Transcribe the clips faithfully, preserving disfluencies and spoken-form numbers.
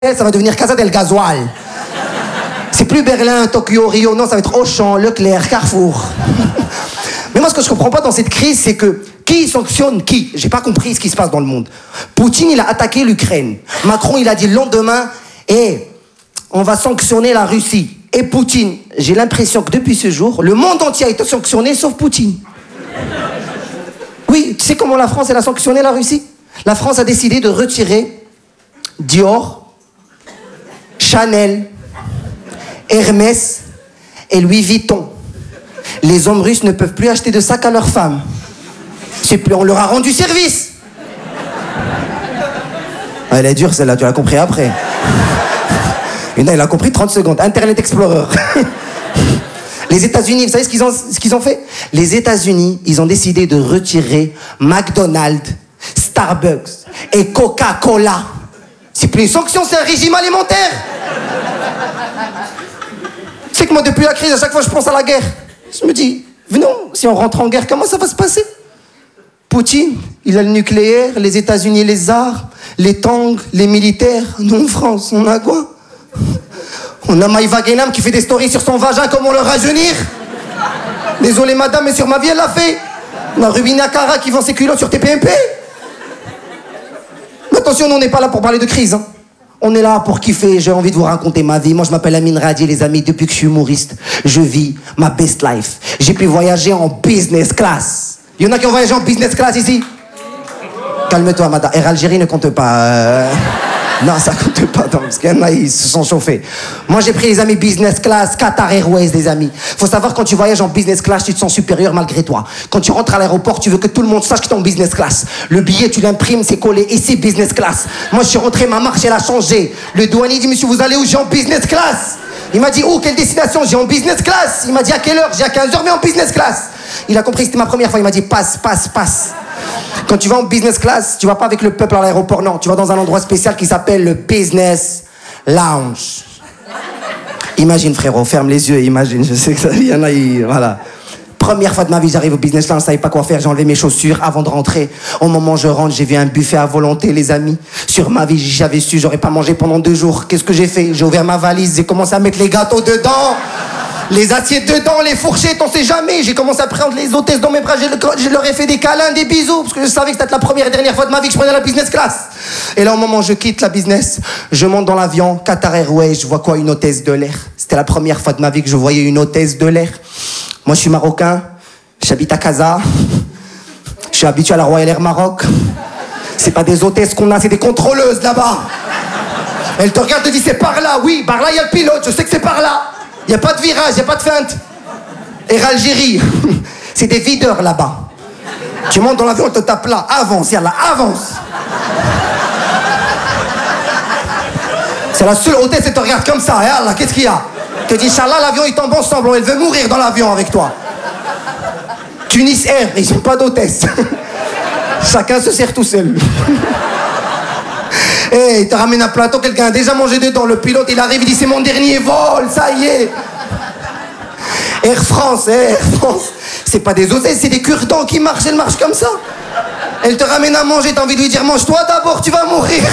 ça va devenir Casa del Gasoil. C'est plus Berlin, Tokyo, Rio, non, ça va être Auchan, Leclerc, Carrefour. Mais moi, ce que je comprends pas dans cette crise, c'est que qui sanctionne qui? J'ai pas compris ce qui se passe dans le monde. Poutine, il a attaqué l'Ukraine. Macron, il a dit le lendemain, eh, on va sanctionner la Russie. Et Poutine, j'ai l'impression que depuis ce jour, le monde entier a été sanctionné, sauf Poutine. Oui, tu sais comment la France, elle a sanctionné la Russie? La France a décidé de retirer Dior, Chanel, Hermès et Louis Vuitton. Les hommes russes ne peuvent plus acheter de sacs à leurs femmes. C'est plus, on leur a rendu service. Elle est dure celle-là, tu l'as compris après. Et là, il a compris trente secondes. Internet Explorer. Les États-Unis, vous savez ce qu'ils ont, ce qu'ils ont fait? Les États-Unis, ils ont décidé de retirer McDonald's, Starbucks et Coca-Cola. C'est plus une sanction, c'est un régime alimentaire. Tu sais que moi, depuis la crise, à chaque fois, je pense à la guerre. Je me dis, venons, si on rentre en guerre, comment ça va se passer? Poutine, il a le nucléaire, les États-Unis, les armes, les tanks, les militaires. Nous, en France, on a quoi? On a Maïva Guénam qui fait des stories sur son vagin, comment le rajeunir. Désolé, madame, mais sur ma vie, elle l'a fait. On a Rubina Cara qui vend ses culottes sur T P M P. Mais attention, nous, on n'est pas là pour parler de crise, hein. On est là pour kiffer, j'ai envie de vous raconter ma vie. Moi, je m'appelle Amine Radi, les amis, depuis que je suis humoriste, je vis ma best life. J'ai pu voyager en business class. Il y en a qui ont voyagé en business class ici? Calme-toi, madame. Air Algérie ne compte pas. Euh... Non, ça compte pas, non, parce qu'il y en a, ils se sont chauffés. Moi, j'ai pris les amis business class, Qatar Airways, les amis. Faut savoir, quand tu voyages en business class, tu te sens supérieur malgré toi. Quand tu rentres à l'aéroport, tu veux que tout le monde sache que tu es en business class. Le billet, tu l'imprimes, c'est collé ici, business class. Moi, je suis rentré, ma marche, elle a changé. Le douanier dit, monsieur, vous allez où? J'ai en business class. Il m'a dit, où, quelle destination? J'ai en business class. Il m'a dit, à quelle heure? J'ai à quinze heures, mais en business class. Il a compris que c'était ma première fois. Il m'a dit, passe, passe, passe. Quand tu vas en business class, tu vas pas avec le peuple à l'aéroport, non. Tu vas dans un endroit spécial qui s'appelle le business lounge. Imagine, frérot, ferme les yeux, imagine. Je sais que ça, il y en a, il, voilà. Première fois de ma vie, j'arrive au business lounge, je savais pas quoi faire, j'ai enlevé mes chaussures avant de rentrer. Au moment où je rentre, j'ai vu un buffet à volonté, les amis. Sur ma vie, j'avais su, j'aurais pas mangé pendant deux jours. Qu'est-ce que j'ai fait? J'ai ouvert ma valise, j'ai commencé à mettre les gâteaux dedans. Les assiettes dedans, les fourchettes, on sait jamais. J'ai commencé à prendre les hôtesses dans mes bras, je, je leur ai fait des câlins, des bisous, parce que je savais que c'était la première et dernière fois de ma vie que je prenais la business class. Et là, au moment où je quitte la business, je monte dans l'avion, Qatar Airways, je vois quoi? Une hôtesse de l'air. C'était la première fois de ma vie que je voyais une hôtesse de l'air. Moi, je suis marocain, j'habite à Casa, je suis habitué à la Royal Air Maroc. C'est pas des hôtesses qu'on a, c'est des contrôleuses là-bas. Elle te regarde et te dit, c'est par là, oui, par là, il y a le pilote, je sais que c'est par là. Il n'y a pas de virage, il n'y a pas de feinte. Air Algérie, c'est des videurs là-bas. Tu montes dans l'avion, on te tape là. Avance, yallah, avance. C'est la seule hôtesse, elle te regarde comme ça. Yallah, qu'est-ce qu'il y a? Elle te dit, Inch'Allah, l'avion il tombe ensemble. Elle veut mourir dans l'avion avec toi. Tunis Air, ils n'ont pas d'hôtesse. Chacun se sert tout seul. Eh, hey, il te ramène un plateau, quelqu'un a déjà mangé dedans. Le pilote, il arrive, il dit, c'est mon dernier vol, ça y est. Air France, eh, Air France. C'est pas des hôtesses, c'est des cure-dents qui marchent, elles marchent comme ça. Elle te ramène à manger, t'as envie de lui dire, mange-toi d'abord, tu vas mourir.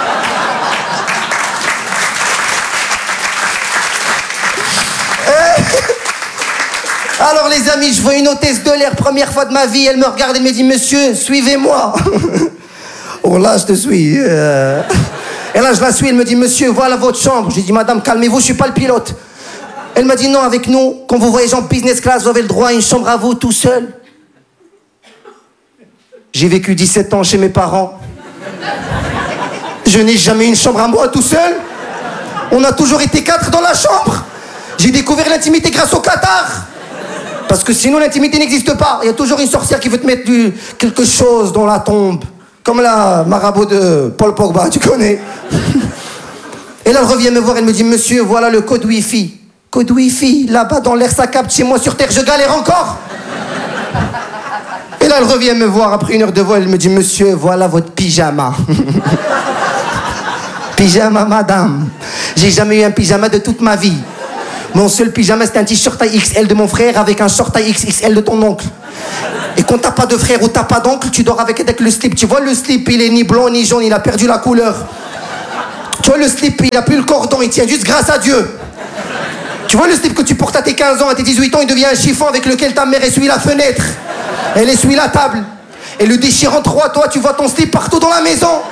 Hey. Alors les amis, je vois une hôtesse de l'air, première fois de ma vie, elle me regarde, elle me dit, monsieur, suivez-moi. Oh là, je te suis. Euh... Et là, je la suis, elle me dit, monsieur, voilà votre chambre. J'ai dit, madame, calmez-vous, je suis pas le pilote. Elle m'a dit, non, avec nous, quand vous voyagez en business class, vous avez le droit à une chambre à vous tout seul. J'ai vécu dix-sept ans chez mes parents. Je n'ai jamais eu une chambre à moi tout seul. On a toujours été quatre dans la chambre. J'ai découvert l'intimité grâce au Qatar. Parce que sinon, l'intimité n'existe pas. Il y a toujours une sorcière qui veut te mettre du... quelque chose dans la tombe. Comme la marabout de Paul Pogba, tu connais. Et là, elle revient me voir, elle me dit, monsieur, voilà le code Wi-Fi. Code Wi-Fi, là-bas dans l'air, ça capte. Chez moi, sur Terre, je galère encore. Et là, elle revient me voir, après une heure de vol, elle me dit, monsieur, voilà votre pyjama. Pyjama, madame. J'ai jamais eu un pyjama de toute ma vie. Mon seul pyjama, c'était un t-shirt taille X L de mon frère avec un short taille X X L de ton oncle. Et quand t'as pas de frère ou t'as pas d'oncle, tu dors avec, avec le slip. Tu vois, le slip, il est ni blanc ni jaune, il a perdu la couleur. Tu vois le slip, il a plus le cordon, il tient juste grâce à Dieu. Tu vois le slip que tu portes à tes quinze ans, à tes dix-huit ans, il devient un chiffon avec lequel ta mère essuie la fenêtre. Elle essuie la table. Et le déchire en trois, toi, tu vois ton slip partout dans la maison.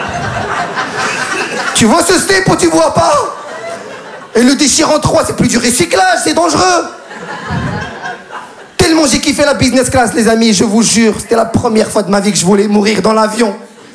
Tu vois ce slip ou tu vois pas? Et le déchire en trois, c'est plus du recyclage, c'est dangereux. Tellement j'ai kiffé la business class, les amis, je vous jure, c'était la première fois de ma vie que je voulais mourir dans l'avion.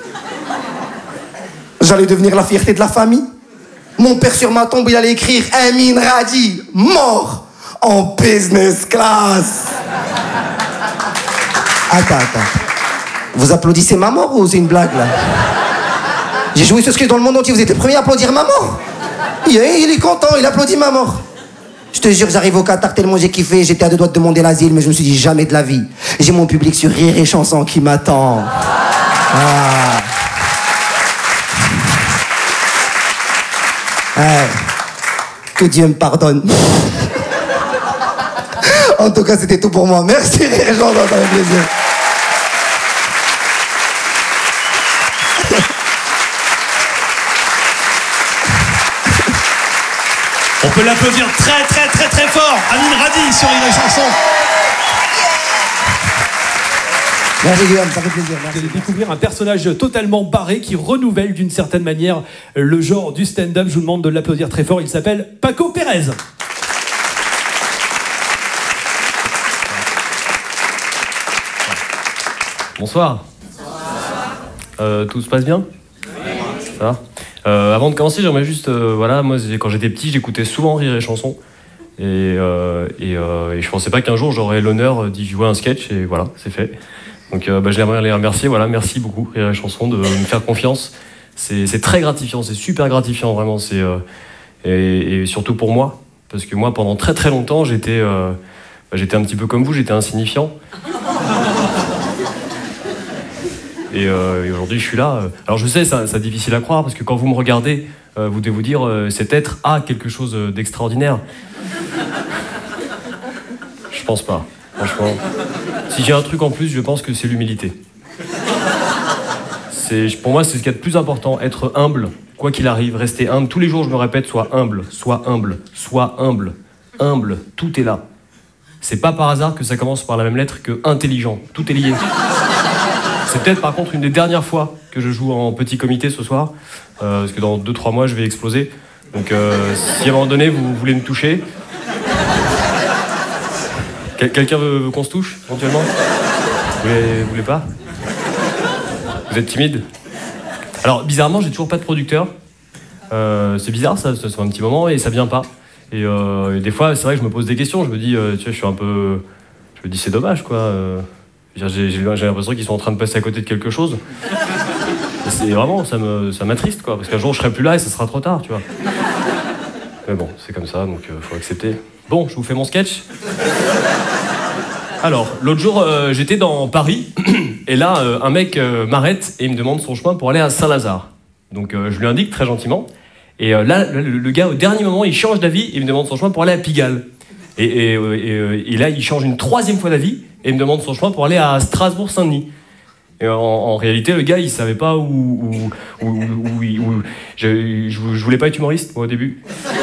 J'allais devenir la fierté de la famille. Mon père sur ma tombe, il allait écrire Amin Radi, mort en business class. Attends, attends. Vous applaudissez ma mort ou c'est une blague là? J'ai joué ce sketch dans le monde entier, vous êtes les premiers à applaudir ma mort. Il est, il est content, il applaudit ma mort. Je te jure, j'arrive au Qatar tellement j'ai kiffé, j'étais à deux doigts de demander l'asile, mais je me suis dit jamais de la vie. J'ai mon public sur Rire et Chanson qui m'attend. Ah. Ouais. Que Dieu me pardonne. En tout cas, c'était tout pour moi. Merci Rire et Chanson, ça fait plaisir. On peut l'applaudir très très très très fort. Amin Radi sur Rire et Chanson. Merci Guillaume, ça fait plaisir. Merci. Vous allez découvrir un personnage totalement barré qui renouvelle d'une certaine manière le genre du stand-up. Je vous demande de l'applaudir très fort. Il s'appelle Paco Pérez. Bonsoir. Bonsoir. Euh, tout se passe bien? Oui. Ça va? Euh, avant de commencer, j'aimerais juste, euh, voilà, moi quand j'étais petit, j'écoutais souvent Rire et Chanson, et, euh, et, euh, et je pensais pas qu'un jour j'aurais l'honneur d'y jouer un sketch, et voilà, c'est fait. Donc euh, bah, je les remercier, voilà, merci beaucoup Rire et Chanson de me faire confiance. C'est, c'est très gratifiant, c'est super gratifiant vraiment, c'est euh, et, et surtout pour moi, parce que moi pendant très très longtemps j'étais, euh, bah, j'étais un petit peu comme vous, j'étais insignifiant. Et, euh, et aujourd'hui, je suis là. Alors je sais, c'est difficile à croire, parce que quand vous me regardez, euh, vous devez vous dire, euh, cet être a quelque chose d'extraordinaire. Je pense pas, franchement. Si j'ai un truc en plus, je pense que c'est l'humilité. Pour moi, c'est ce qu'il y a de plus important, être humble, quoi qu'il arrive, rester humble. Tous les jours, je me répète, sois humble, sois humble, sois humble, humble, tout est là. C'est pas par hasard que ça commence par la même lettre que intelligent, tout est lié. C'est peut-être par contre une des dernières fois que je joue en petit comité ce soir, euh, parce que dans deux trois mois je vais exploser. Donc euh, si à un moment donné vous voulez me toucher, Quel quelqu'un veut, veut qu'on se touche éventuellement? Vous voulez, vous voulez pas? Vous êtes timide? Alors bizarrement j'ai toujours pas de producteur. Euh, c'est bizarre, ça, ça fait un petit moment et ça vient pas. Et, euh, et des fois c'est vrai que je me pose des questions. Je me dis, euh, tu vois, je suis un peu, je me dis c'est dommage quoi. Euh, J'ai l'impression qu'ils sont en train de passer à côté de quelque chose. C'est vraiment, ça me, ça m'attriste, quoi. Parce qu'un jour, je serai plus là et ça sera trop tard, tu vois. Mais bon, c'est comme ça, donc euh, faut accepter. Bon, je vous fais mon sketch. Alors, l'autre jour, euh, j'étais dans Paris, et là, euh, un mec euh, m'arrête et il me demande son chemin pour aller à Saint-Lazare. Donc, euh, je lui indique très gentiment. Et euh, là, le, le gars, au dernier moment, il change d'avis et il me demande son chemin pour aller à Pigalle. Et, et, et, et là, il change une troisième fois d'avis et il me demande son chemin pour aller à Strasbourg-Saint-Denis. Et en, en réalité, le gars, il savait pas où... où, où, où, où, où je, je, je voulais pas être humoriste, moi, au début.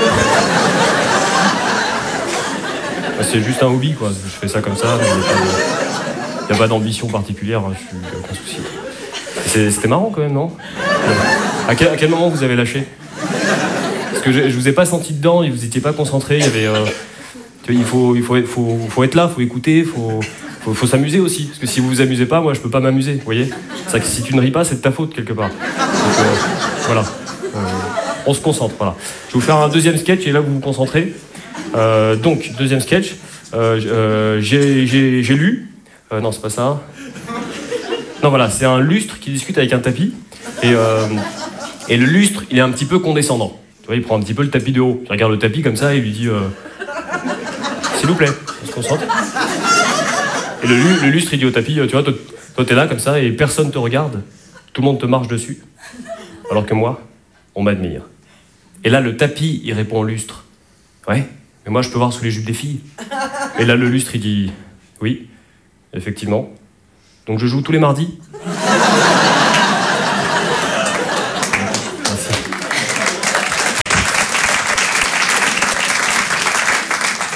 C'est juste un hobby, quoi. Je fais ça comme ça. Il n'y a pas d'ambition particulière, hein, je suis aucun souci. C'était marrant, quand même, non? à quel, à quel moment vous avez lâché? Parce que je, je vous ai pas senti dedans, vous étiez pas concentré, il y avait... Euh, tu vois, il faut, il faut, faut, faut être là, il faut écouter, il faut, faut, faut s'amuser aussi. Parce que si vous vous amusez pas, moi je peux pas m'amuser, vous voyez. C'est vrai que si tu ne ris pas, c'est de ta faute quelque part. Donc euh, voilà. Euh, on se concentre, voilà. Je vais vous faire un deuxième sketch et là vous vous concentrez. Euh, donc, deuxième sketch. Euh, euh, j'ai lu. Euh, non, c'est pas ça. Non, voilà, c'est un lustre qui discute avec un tapis. Et, euh, et le lustre, il est un petit peu condescendant. Tu vois, il prend un petit peu le tapis de haut. Il regarde le tapis comme ça et il lui dit... Euh, S'il vous plaît, on se concentre. Et le, le lustre, il dit au tapis, tu vois, toi, toi t'es là comme ça et personne te regarde. Tout le monde te marche dessus. Alors que moi, on m'admire. Et là, le tapis, il répond au lustre. Ouais, mais moi, je peux voir sous les jupes des filles. Et là, le lustre, il dit, oui, effectivement. Donc je joue tous les mardis. Merci.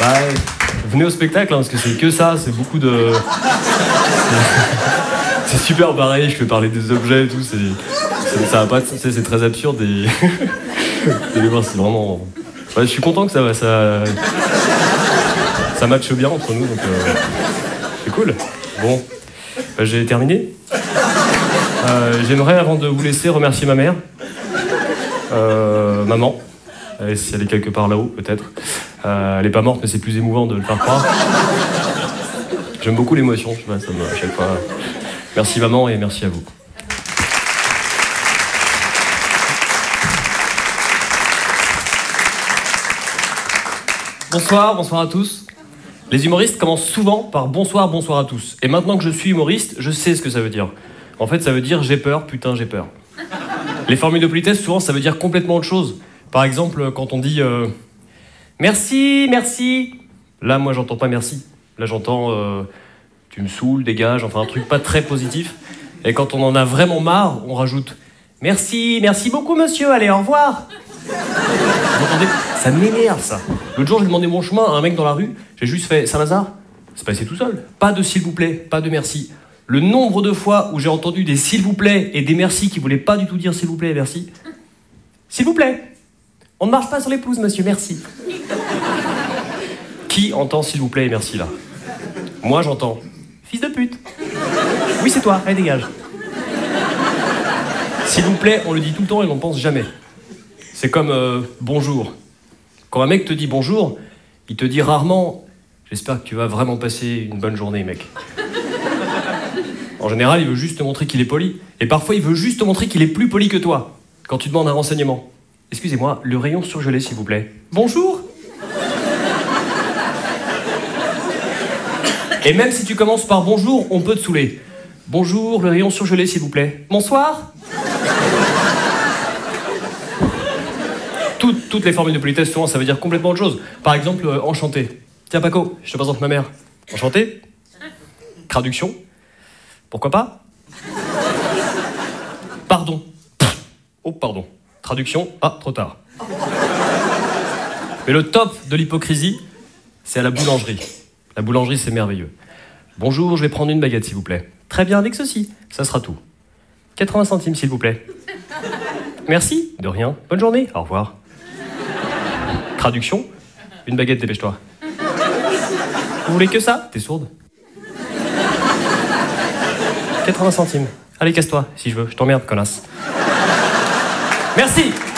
Ah, venez au spectacle, hein, parce que c'est que ça, c'est beaucoup de... C'est super pareil, je fais parler des objets et tout, c'est... c'est ça va pas, c'est, c'est très absurde et... Vous allez voir, c'est vraiment... Ouais, je suis content que ça va, ça... Ça matche bien entre nous, donc... Euh... C'est cool. Bon, bah, j'ai terminé. Euh, j'aimerais, avant de vous laisser, remercier ma mère. Euh, maman. Euh, si elle est quelque part là-haut, peut-être. Euh, elle est pas morte, mais c'est plus émouvant de le faire croire. J'aime beaucoup l'émotion, je sais pas, ça me, à chaque fois. Merci maman et merci à vous. Bonsoir, bonsoir à tous. Les humoristes commencent souvent par bonsoir, bonsoir à tous. Et maintenant que je suis humoriste, je sais ce que ça veut dire. En fait, ça veut dire j'ai peur, putain, j'ai peur. Les formules de politesse, souvent, ça veut dire complètement autre chose. Par exemple, quand on dit euh, merci, merci. Là, moi, j'entends pas merci. Là, j'entends euh, tu me saoules, dégage, enfin un truc pas très positif. Et quand on en a vraiment marre, on rajoute merci, merci beaucoup, monsieur, allez, au revoir. Vous entendez ? Ça m'énerve, ça. L'autre jour, j'ai demandé mon chemin à un mec dans la rue. J'ai juste fait Saint-Lazare. C'est passé tout seul. Pas de s'il vous plaît, pas de merci. Le nombre de fois où j'ai entendu des s'il vous plaît et des merci qui voulaient pas du tout dire s'il vous plaît et merci. S'il vous plaît. On ne marche pas sur les pelouses, monsieur, merci. Qui entend s'il vous plaît et merci là ? Moi, j'entends fils de pute. Oui, c'est toi, allez, dégage. S'il vous plaît, on le dit tout le temps et on n'en pense jamais. C'est comme euh, bonjour. Quand un mec te dit bonjour, il te dit rarement « J'espère que tu vas vraiment passer une bonne journée, mec. » En général, il veut juste te montrer qu'il est poli. Et parfois, il veut juste te montrer qu'il est plus poli que toi. Quand tu demandes un renseignement. « Excusez-moi, le rayon surgelé, s'il vous plaît. »« Bonjour !» Et même si tu commences par « bonjour », on peut te saouler. « Bonjour, le rayon surgelé, s'il vous plaît. »« Bonsoir !» Toutes, toutes les formules de politesse, souvent, ça veut dire complètement autre chose. Par exemple, euh, enchanté. Tiens, Paco, je te présente ma mère. Enchanté. Traduction. Pourquoi pas ? Pardon. Oh, pardon. Traduction. Ah, trop tard. Mais le top de l'hypocrisie, c'est à la boulangerie. La boulangerie, c'est merveilleux. Bonjour, je vais prendre une baguette, s'il vous plaît. Très bien, avec ceci. Ça sera tout. quatre-vingts centimes, s'il vous plaît. Merci. De rien. Bonne journée. Au revoir. Traduction. Une baguette, dépêche-toi. Vous voulez que ça ? T'es sourde ? quatre-vingts centimes. Allez, casse-toi, si je veux. Je t'emmerde, connasse. Merci.